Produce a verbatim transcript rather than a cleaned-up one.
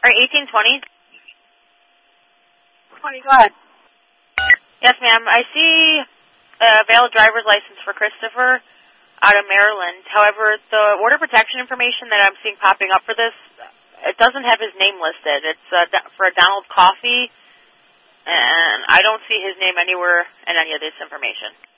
Or eighteen twenty? twenty, go ahead. Yes, ma'am. I see a valid driver's license for Christopher out of Maryland. However, the order protection information that I'm seeing popping up for this, it doesn't have his name listed. It's uh, for a Donald Coffee, and I don't see his name anywhere in any of this information.